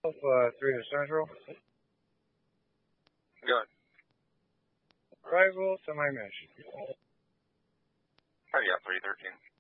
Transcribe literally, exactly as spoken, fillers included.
Uh, three to Central. Good. Arrival, semi-mesh. Oh, yeah, three thirteen.